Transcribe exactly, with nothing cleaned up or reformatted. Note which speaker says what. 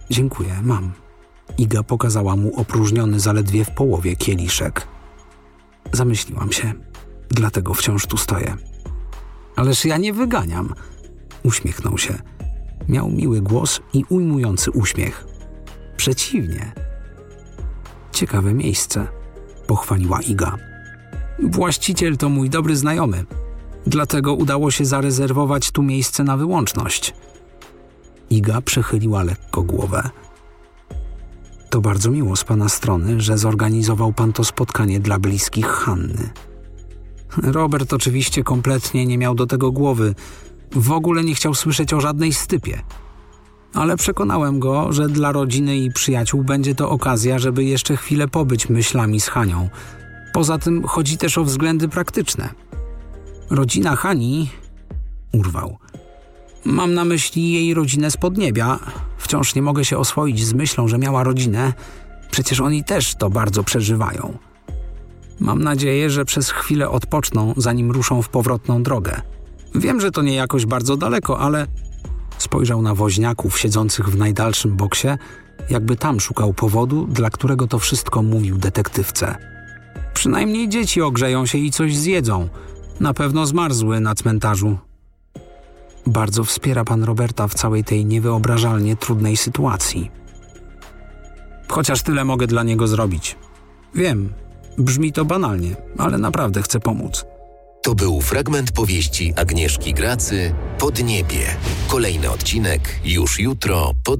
Speaker 1: Dziękuję, mam. Iga pokazała mu opróżniony zaledwie w połowie kieliszek. Zamyśliłam się, dlatego wciąż tu stoję. Ależ ja nie wyganiam. Uśmiechnął się. Miał miły głos i ujmujący uśmiech. Przeciwnie. Ciekawe miejsce, pochwaliła Iga. Właściciel to mój dobry znajomy. Dlatego udało się zarezerwować tu miejsce na wyłączność. Iga przechyliła lekko głowę. To bardzo miło z pana strony, że zorganizował pan to spotkanie dla bliskich Hanny. Robert oczywiście kompletnie nie miał do tego głowy. W ogóle nie chciał słyszeć o żadnej stypie. Ale przekonałem go, że dla rodziny i przyjaciół będzie to okazja, żeby jeszcze chwilę pobyć myślami z Hanią. Poza tym chodzi też o względy praktyczne. Rodzina Hani... Urwał. Mam na myśli jej rodzinę z Podniebia. Wciąż nie mogę się oswoić z myślą, że miała rodzinę. Przecież oni też to bardzo przeżywają. Mam nadzieję, że przez chwilę odpoczną, zanim ruszą w powrotną drogę. Wiem, że to nie jakoś bardzo daleko, ale... Spojrzał na woźniaków siedzących w najdalszym boksie, jakby tam szukał powodu, dla którego to wszystko mówił detektywce. Przynajmniej dzieci ogrzeją się i coś zjedzą. Na pewno zmarzły na cmentarzu. Bardzo wspiera pan Roberta w całej tej niewyobrażalnie trudnej sytuacji. Chociaż tyle mogę dla niego zrobić. Wiem, brzmi to banalnie, ale naprawdę chcę pomóc.
Speaker 2: To był fragment powieści Agnieszki Gracy Podniebie. Kolejny odcinek już jutro po